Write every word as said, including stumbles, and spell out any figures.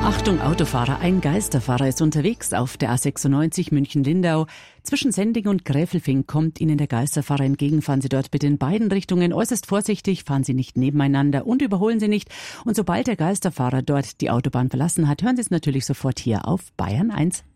Achtung Autofahrer, ein Geisterfahrer ist unterwegs auf der A sechsundneunzig München-Lindau. Zwischen Sending und Gräfelfing kommt Ihnen der Geisterfahrer entgegen. Fahren Sie dort bitte in beiden Richtungen äußerst vorsichtig, fahren Sie nicht nebeneinander und überholen Sie nicht. Und sobald der Geisterfahrer dort die Autobahn verlassen hat, hören Sie es natürlich sofort hier auf Bayern eins.